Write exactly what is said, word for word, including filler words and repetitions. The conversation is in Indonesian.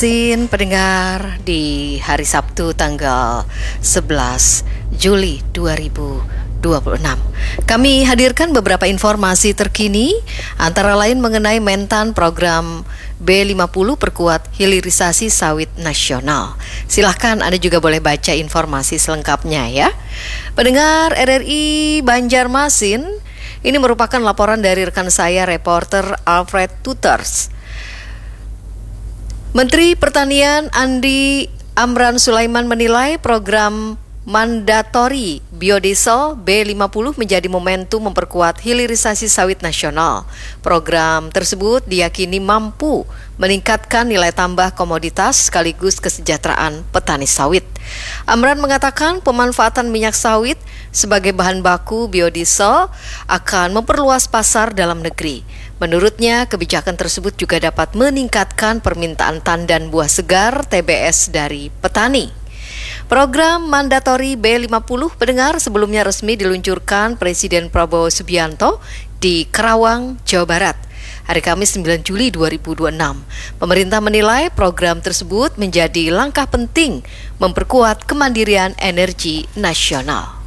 Sin pendengar di hari Sabtu tanggal sebelas Juli dua ribu dua puluh enam. Kami hadirkan beberapa informasi terkini, antara lain mengenai Mentan program B lima puluh perkuat hilirisasi sawit nasional. Silahkan Anda juga boleh baca informasi selengkapnya ya. Pendengar R R I Banjarmasin, ini merupakan laporan dari rekan saya, reporter Alfred Tuters. Menteri Pertanian Andi Amran Sulaiman menilai program mandatori biodiesel B lima puluh menjadi momentum memperkuat hilirisasi sawit nasional. Program tersebut diyakini mampu meningkatkan nilai tambah komoditas sekaligus kesejahteraan petani sawit. Amran mengatakan pemanfaatan minyak sawit sebagai bahan baku biodiesel akan memperluas pasar dalam negeri. Menurutnya, kebijakan tersebut juga dapat meningkatkan permintaan tandan buah segar T B S dari petani. Program mandatori B lima puluh pendengar sebelumnya resmi diluncurkan Presiden Prabowo Subianto di Karawang, Jawa Barat, hari Kamis sembilan Juli dua ribu dua puluh enam. Pemerintah menilai program tersebut menjadi langkah penting memperkuat kemandirian energi nasional.